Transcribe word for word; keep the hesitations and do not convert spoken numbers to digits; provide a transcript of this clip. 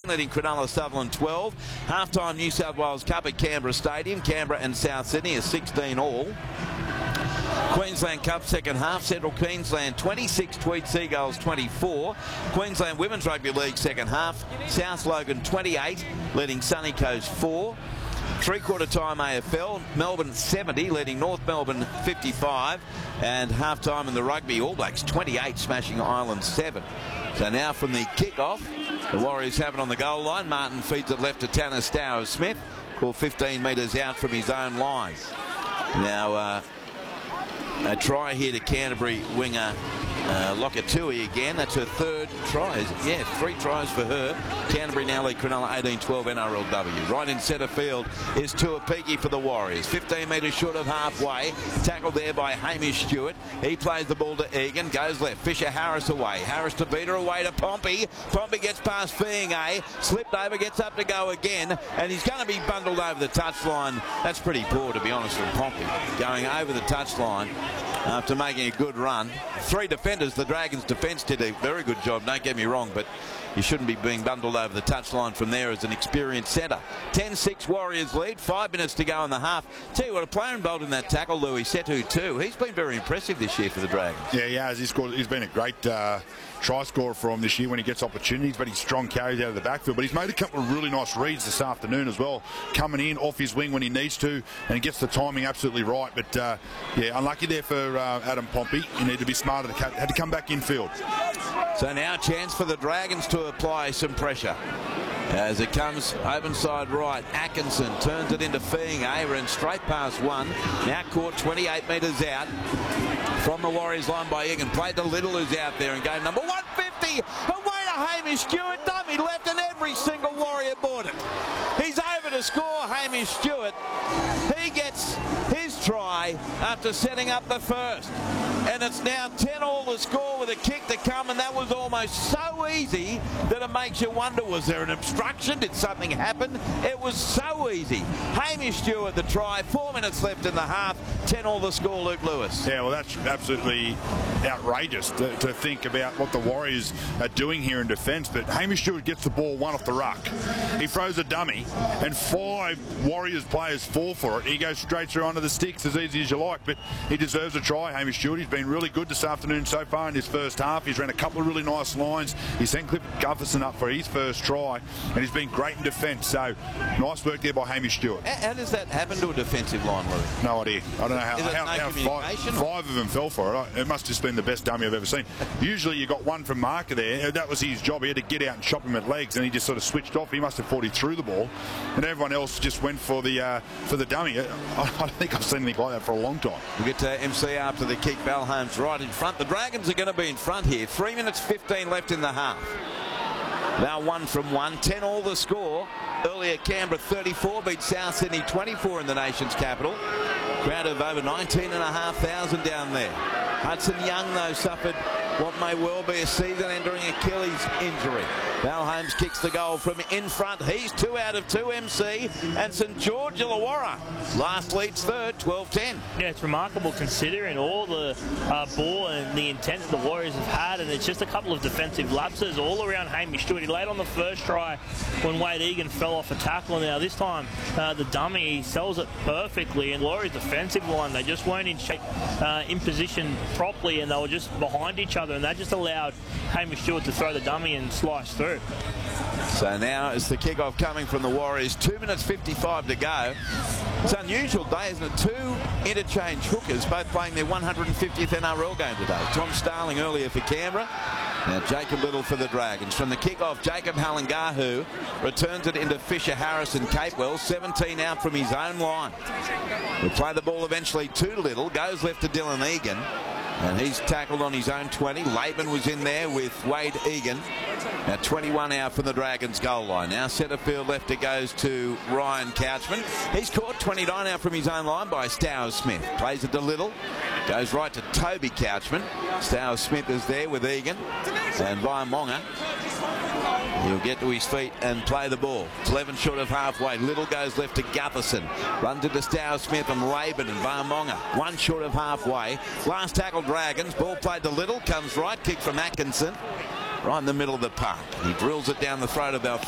leading Cronulla Sutherland twelve. Half-time New South Wales Cup at Canberra Stadium. Canberra and South Sydney is sixteen all. Queensland Cup second half, Central Queensland twenty-six, Tweed Seagulls twenty-four. Queensland Women's Rugby League second half, South Logan twenty-eight, leading Sunny Coast four. Three-quarter time A F L, Melbourne seventy, leading North Melbourne fifty-five. And half-time in the rugby, All Blacks twenty-eight, smashing Ireland seven. So now from the kick-off, the Warriors have it on the goal line. Martin feeds it left to Tanner Stowers-Smith, called fifteen metres out from his own line. Now, uh, a try here to Canterbury winger uh, Lokatui again. That's her third try. Yeah, three tries for her. Canterbury now lead Cronulla eighteen twelve N R L W. Right in centre field is Tuapiki for the Warriors. fifteen metres short of halfway. Tackled there by Hamish Stewart. He plays the ball to Egan. Goes left. Fisher Harris away. Harris to beat her away to Pompey. Pompey gets past Fiinga. Slipped over. Gets up to go again. And he's going to be bundled over the touchline. That's pretty poor, to be honest, from Pompey. Going over the touchline after making a good run. Three defenders. The Dragons' defence did a very good job, don't get me wrong, but you shouldn't be being bundled over the touchline from there as an experienced centre. ten six Warriors lead, five minutes to go in the half. Tell you what, a player involved in that tackle, Louis Setu too. He's been very impressive this year for the Dragons. Yeah, he has. He's, scored, he's been a great uh, try scorer for him this year when he gets opportunities, but he's strong carries out of the backfield. But he's made a couple of really nice reads this afternoon as well, coming in off his wing when he needs to, and he gets the timing absolutely right. But uh, yeah, unlucky there for uh, Adam Pompey. You need to be smarter. To had to come back infield. So now a chance for the Dragons to apply some pressure. As it comes open side right, Atkinson turns it into Fiinga, and straight past one. Now caught twenty-eight metres out from the Warriors line by Egan. Played to Little, who's out there in game number one fifty. Away to Hamish Stewart, dummy left, and every single Warrior bought it. He's over to score, Hamish Stewart. He gets his try after setting up the first. And it's now ten all the score with a kick to come, and that was almost so easy that it makes you wonder, was there an obstruction? Did something happen? It was so easy. Hamish Stewart the try, four minutes left in the half, ten all the score, Luke Lewis. Yeah, well, that's absolutely outrageous to, to think about what the Warriors are doing here in defence, but Hamish Stewart gets the ball one off the ruck. He throws a dummy, and five Warriors players fall for it. He goes straight through onto the sticks as easy as you like, but he deserves a try, Hamish Stewart. He's been really good this afternoon so far in his first half. He's ran a couple of really nice lines. He sent Cliff Gutherson up for his first try, and he's been great in defence. So nice work there by Hamish Stewart. How does that happen to a defensive line, Louis? No idea. I don't know how, how, no how five, five of them fell for it. It must have just been the best dummy I've ever seen. Usually you got one from Marker there. That was his job. He had to get out and chop him at legs, and he just sort of switched off. He must have thought he threw the ball, and everyone else just went for the uh, for the dummy. I, I don't think I've seen anything like that for a long time. We get to M C after the kick. Balholmes right in front. The Dragons are going to be in front here. Three minutes fifteen left in the half. Now one from one. ten all the score. Earlier Canberra thirty-four beat South Sydney twenty-four in the nation's capital. Crowd of over nineteen and a half thousand down there. Hudson Young, though, suffered what may well be a season-ending Achilles injury. Balholmes kicks the goal from in front. He's two out of two, M C. And St George Illawarra last leads third, twelve ten. Yeah, it's remarkable considering all the uh, ball and the intent that the Warriors have had, and it's just a couple of defensive lapses all around Hamish Stewart. He laid on the first try when Wade Egan fell off a tackle. Now this time uh, the dummy, he sells it perfectly, and Warriors defensive line, they just weren't in shape, uh, in position properly, and they were just behind each other, and that just allowed Hamish Stewart to throw the dummy and slice through. So now it's the kickoff coming from the Warriors. Two minutes fifty-five to go. It's an unusual day, isn't it? Two interchange hookers, both playing their one hundred fiftieth N R L game today. Tom Starling earlier for Canberra. Now Jacob Little for the Dragons. From the kickoff, Jacob Halangahu returns it into Fisher Harris and Capewell. seventeen out from his own line. We'll play the ball eventually to Little. Goes left to Dylan Egan. And he's tackled on his own twenty. Laban was in there with Wade Egan. Now twenty-one out from the Dragons goal line. Now centre field left it goes to Ryan Couchman. He's caught twenty-nine out from his own line by Stowers-Smith. Plays it to Little. Goes right to Toby Couchman. Stowers-Smith is there with Egan. And Vaimonga, he'll get to his feet and play the ball. It's eleven short of halfway. Little goes left to Gutherson. Runs into Stowers-Smith and Laban and Vaimonga. One short of halfway. Last tackle Dragons. Ball played to Little. Comes right. Kick from Atkinson. Right in the middle of the park. He drills it down the throat of our